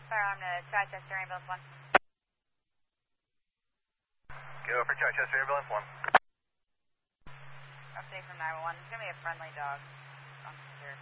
firearm to Chichester Ambulance 1. Go for Chichester Ambulance 1. Update from 911. It's going to be a friendly dog on the stairs.